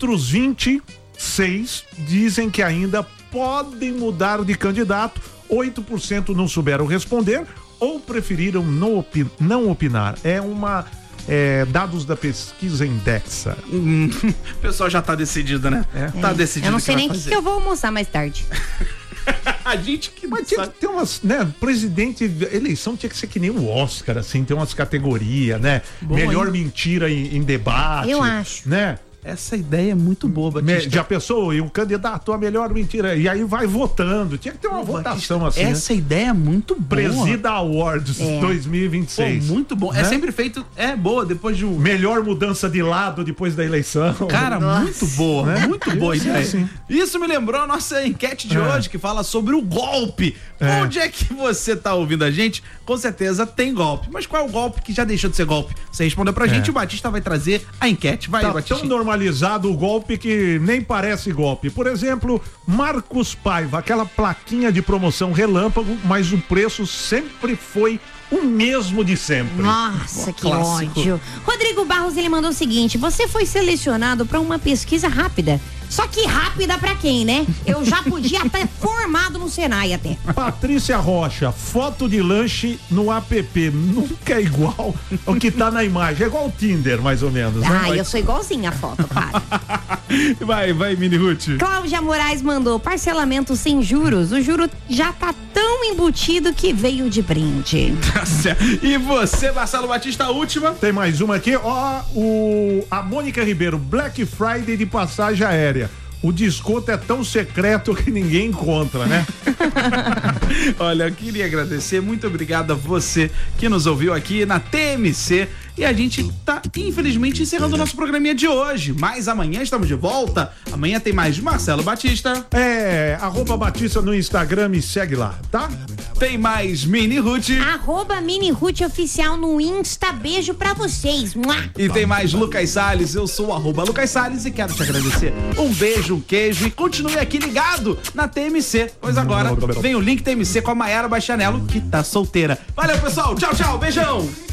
Outros 26 dizem que ainda podem mudar de candidato. 8% não souberam responder ou preferiram não opinar. Dados da pesquisa Indexa. O pessoal já tá decidido, né? Tá decidido. Eu não sei nem o que eu vou almoçar mais tarde. A gente que Mas tinha que ter umas, né? Presidente, eleição tinha que ser que nem o Oscar, assim, ter umas categorias, né? Bom, melhor mentira em debate. Eu acho. Né? Essa ideia é muito boa, Batista. Já pensou? E um candidato a melhor mentira. E aí vai votando. Tinha que ter uma votação assim. Essa ideia é muito boa. Presida Awards 2026. Pô, muito bom. Né? É sempre feito. É boa depois de um. Melhor mudança de lado depois da eleição. Cara, muito boa. Né? Muito boa Isso, ideia. assim. Isso me lembrou a nossa enquete de hoje, que fala sobre o golpe. Onde é que você tá ouvindo a gente? Com certeza tem golpe. Mas qual é o golpe que já deixou de ser golpe? Você respondeu pra gente, o Batista vai trazer a enquete. Vai, Tá Batista. tão normalizado o golpe que nem parece golpe. Por exemplo, Marcos Paiva, aquela plaquinha de promoção relâmpago, mas o preço sempre foi o mesmo de sempre. Nossa, que Clássico. ódio. Rodrigo Barros, ele mandou o seguinte: você foi selecionado para uma pesquisa rápida. Só que rápida pra quem, né? Eu já podia estar formado no Senai até. Patrícia Rocha, foto de lanche no app. Nunca é igual ao que tá na imagem. É igual o Tinder, mais ou menos, né? Ah, eu sou igualzinha a foto, para. Vai, Mini Ruth. Cláudia Moraes mandou parcelamento sem juros. O juro já tá tão embutido que veio de brinde. Tá certo. E você, Marcelo Batista, a última? Tem mais uma aqui, a Mônica Ribeiro, Black Friday de passagem aérea. O desconto é tão secreto que ninguém encontra, né? Olha, eu queria agradecer, muito obrigado a você que nos ouviu aqui na TMC. E a gente tá, infelizmente, encerrando o nosso programinha de hoje. Mas amanhã estamos de volta. Amanhã tem mais Marcelo Batista. @Batista no Instagram, me segue lá, tá? Tem mais Mini Ruth. @Mini Ruth Oficial no Insta. Beijo pra vocês. Mua. E tem mais Lucas Salles. Eu sou o @Lucas Salles e quero te agradecer. Um beijo, um queijo e continue aqui ligado na TMC. Pois agora vem o link TMC com a Mayara Bastianello, que tá solteira. Valeu, pessoal. Tchau, tchau. Beijão.